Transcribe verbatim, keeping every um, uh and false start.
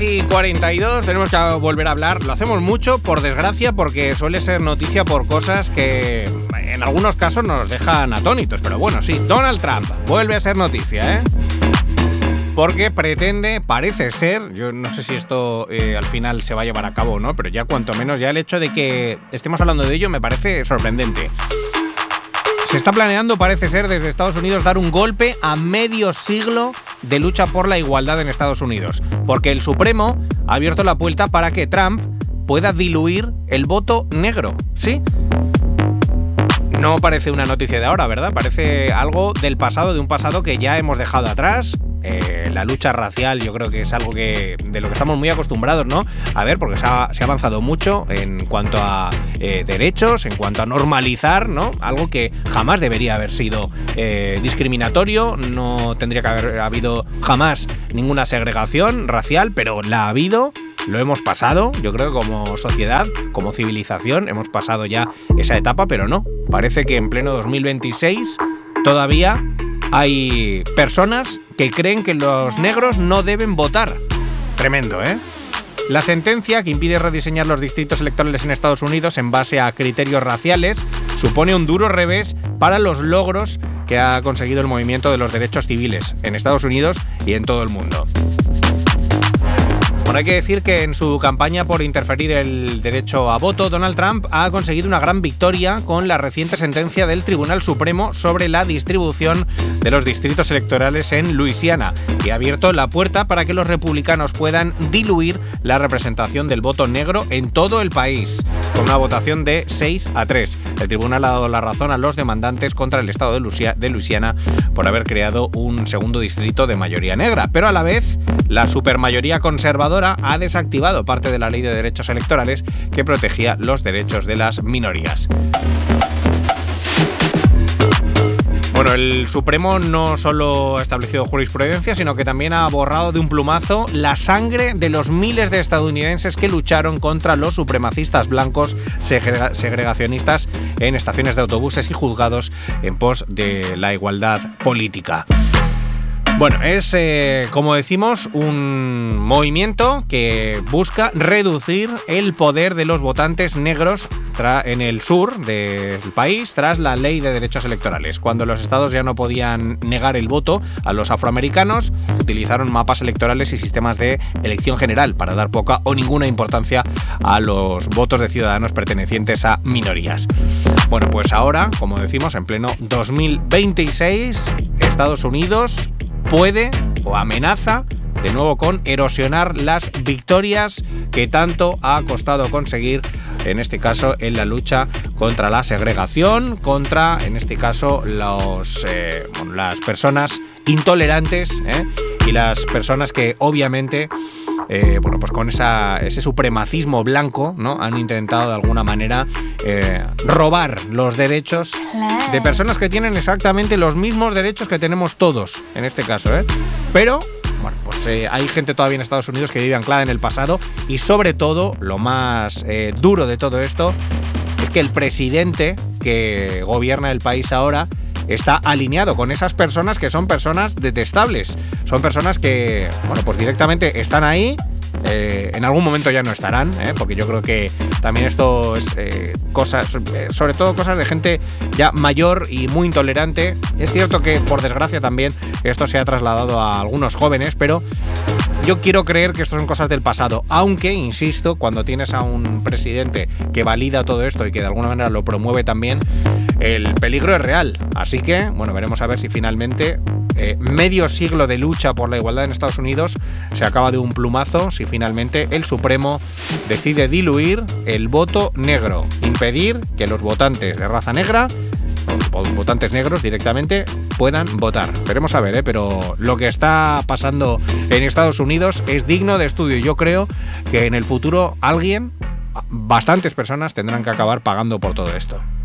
Y cuarenta y dos, tenemos que volver a hablar. Lo hacemos mucho, por desgracia, porque suele ser noticia por cosas que en algunos casos nos dejan atónitos. Pero bueno, sí, Donald Trump vuelve a ser noticia, ¿eh? Porque pretende, parece ser, yo no sé si esto eh, al final se va a llevar a cabo o no, pero ya cuanto menos ya el hecho de que estemos hablando de ello me parece sorprendente. Se está planeando, parece ser, desde Estados Unidos dar un golpe a medio siglo de lucha por la igualdad en Estados Unidos, porque el Supremo ha abierto la puerta para que Trump pueda diluir el voto negro, ¿sí? No parece una noticia de ahora, ¿verdad? Parece algo del pasado, de un pasado que ya hemos dejado atrás. Eh, la lucha racial yo creo que es algo que de lo que estamos muy acostumbrados, ¿no? A ver, porque se ha, se ha avanzado mucho en cuanto a eh, derechos, en cuanto a normalizar, ¿no? Algo que jamás debería haber sido eh, discriminatorio, no tendría que haber habido jamás ninguna segregación racial, pero la ha habido. Lo hemos pasado, yo creo que como sociedad, como civilización, hemos pasado ya esa etapa, pero no. Parece que en pleno dos mil veintiséis todavía hay personas que creen que los negros no deben votar. Tremendo, ¿eh? La sentencia, que impide rediseñar los distritos electorales en Estados Unidos en base a criterios raciales, supone un duro revés para los logros que ha conseguido el movimiento de los derechos civiles en Estados Unidos y en todo el mundo. Bueno, hay que decir que en su campaña por interferir el derecho a voto, Donald Trump ha conseguido una gran victoria con la reciente sentencia del Tribunal Supremo sobre la distribución de los distritos electorales en Luisiana y ha abierto la puerta para que los republicanos puedan diluir la representación del voto negro en todo el país, con una votación de seis a tres. El tribunal ha dado la razón a los demandantes contra el estado de Luisiana por haber creado un segundo distrito de mayoría negra, pero a la vez la supermayoría conservadora ha desactivado parte de la Ley de Derechos Electorales que protegía los derechos de las minorías. Bueno, el Supremo no solo ha establecido jurisprudencia, sino que también ha borrado de un plumazo la sangre de los miles de estadounidenses que lucharon contra los supremacistas blancos segrega- segregacionistas en estaciones de autobuses y juzgados en pos de la igualdad política. Bueno, es, eh, como decimos, un movimiento que busca reducir el poder de los votantes negros tra- en el sur del país tras la Ley de Derechos Electorales. Cuando los estados ya no podían negar el voto a los afroamericanos, utilizaron mapas electorales y sistemas de elección general para dar poca o ninguna importancia a los votos de ciudadanos pertenecientes a minorías. Bueno, pues ahora, como decimos, en pleno dos mil veintiséis, Estados Unidos puede o amenaza de nuevo con erosionar las victorias que tanto ha costado conseguir, en este caso en la lucha contra la segregación, contra, en este caso, los, eh, bueno, las personas intolerantes ¿eh? y las personas que obviamente Eh, bueno, pues con esa, ese supremacismo blanco, ¿no? Han intentado de alguna manera eh, robar los derechos de personas que tienen exactamente los mismos derechos que tenemos todos, en este caso, ¿eh? Pero, bueno, pues eh, hay gente todavía en Estados Unidos que vive anclada en el pasado y sobre todo, lo más eh, duro de todo esto es que el presidente que gobierna el país ahora está alineado con esas personas que son personas detestables. Son personas que, bueno, pues directamente están ahí. Eh, en algún momento ya no estarán, ¿eh? Porque yo creo que también esto es eh, cosas, eh, sobre todo cosas de gente ya mayor y muy intolerante. Es cierto que, por desgracia, también esto se ha trasladado a algunos jóvenes, pero yo quiero creer que esto son cosas del pasado, aunque, insisto, cuando tienes a un presidente que valida todo esto y que de alguna manera lo promueve también, el peligro es real. Así que, bueno, veremos a ver si finalmente eh, medio siglo de lucha por la igualdad en Estados Unidos se acaba de un plumazo, si finalmente el Supremo decide diluir el voto negro, impedir que los votantes de raza negra, los votantes negros directamente, puedan votar. Veremos a ver, ¿eh? Pero lo que está pasando en Estados Unidos es digno de estudio. Yo creo que en el futuro alguien, bastantes personas, tendrán que acabar pagando por todo esto.